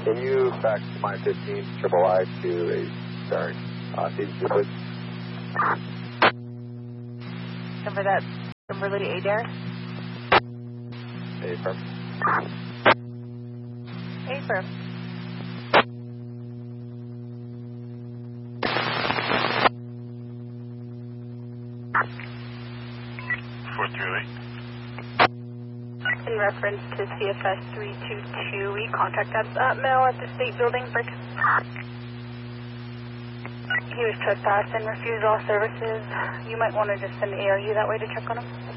Can you fax my 15 triple I to a, sorry, CDC, please? Remember that Kimberly Adair? Affirm. Affirm. In reference to CFS 322, we contacted that male at the state building. He was trespassed and refused all services. You might want to just send the ARU that way to check on him.